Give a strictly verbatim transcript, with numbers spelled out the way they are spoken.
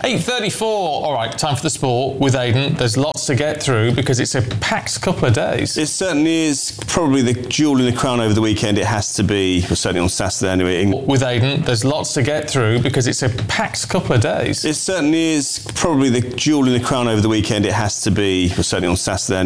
eight thirty-four. All right, time for the sport with Aidan. There's lots to get through because it's a packed couple of days. It certainly is probably the jewel in the crown over the weekend. It has to be, well, certainly on Saturday anyway. With Aidan, there's lots to get through because it's a packed couple of days. It certainly is probably the jewel in the crown over the weekend. It has to be, well, certainly on Saturday